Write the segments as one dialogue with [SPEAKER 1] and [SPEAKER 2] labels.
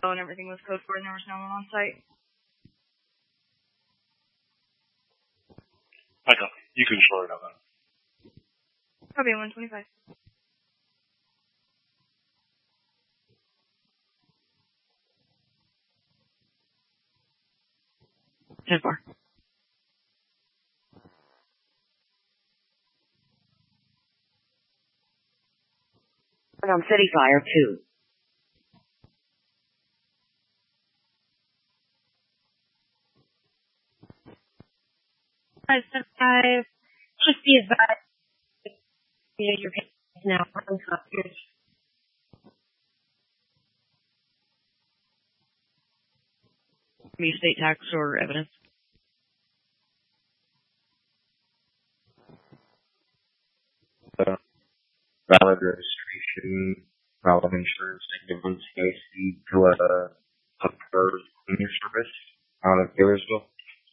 [SPEAKER 1] and everything was code 4 and there was no one on site.
[SPEAKER 2] I copy. You can short it out then.
[SPEAKER 1] Copy 125.
[SPEAKER 3] Ten four.
[SPEAKER 4] On City Fire 2.
[SPEAKER 5] Five. Just be advised. Your patient is now unconscious.
[SPEAKER 3] Me state tax or evidence.
[SPEAKER 6] Valid registration, valid insurance, negative on CIC to a preferred cleaning service out of Taylorsville.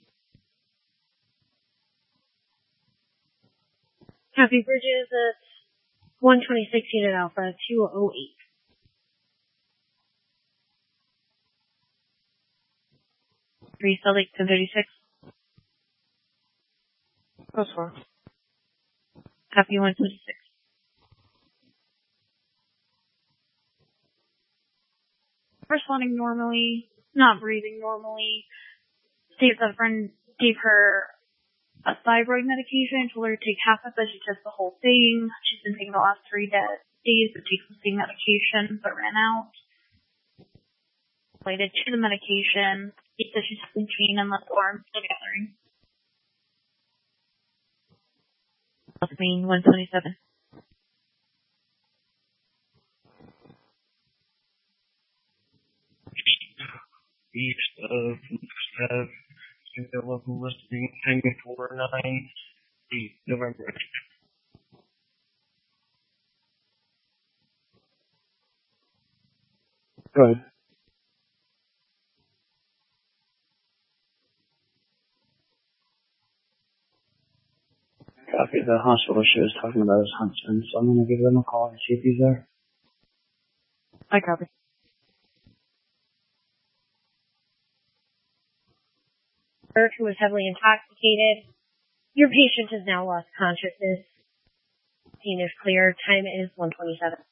[SPEAKER 5] Copy. Bridges at 126 Unit Alpha 208.
[SPEAKER 3] Three Salt Lake 1036.
[SPEAKER 1] Code 4.
[SPEAKER 3] Copy 126.
[SPEAKER 1] Responding normally, not breathing normally. States that a friend gave her a thyroid medication, told her to take half of it. She took the whole thing. She's been taking the last 3 days to take the same medication, but ran out. Related to the medication, she said she's in pain and left arm still gathering.
[SPEAKER 3] Mean 127.
[SPEAKER 2] East of Ave, Studio Local Listing 1049, November.
[SPEAKER 6] Go ahead.
[SPEAKER 7] Copy. The hospital she was talking about is Huntsman, so I'm going to give them a call and see if he's there.
[SPEAKER 3] I copy.
[SPEAKER 5] Who was heavily intoxicated. Your patient has now lost consciousness. Scene is clear. Time is 1:27.